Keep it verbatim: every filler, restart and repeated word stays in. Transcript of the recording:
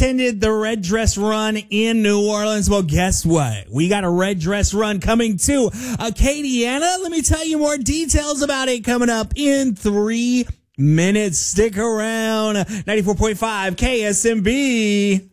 attended the Red Dress Run in New Orleans. Well, guess what? We got a Red Dress Run coming to Acadiana. Let me tell you more details about it coming up in three minutes. Stick around. ninety-four point five K S M B.